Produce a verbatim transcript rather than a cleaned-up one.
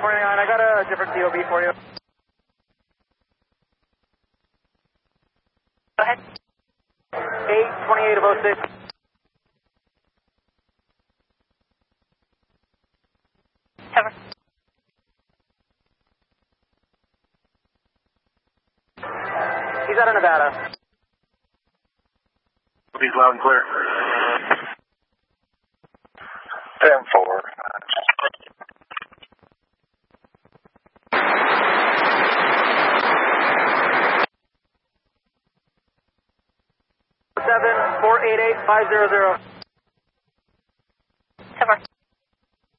California nine, I got a different D O B for you. Go ahead. eight twenty-eight of oh six. Cover. He's out of Nevada. He's loud and clear. ten four. seven four eight eight five zero zero.